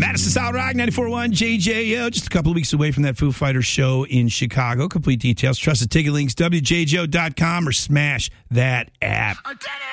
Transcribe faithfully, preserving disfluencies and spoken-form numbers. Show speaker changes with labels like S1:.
S1: Madison Solid Rock, ninety-four point one J J O. Just a couple of weeks away from that Foo Fighters show in Chicago. Complete details, trusted ticket links, W J J O dot com, or smash that app.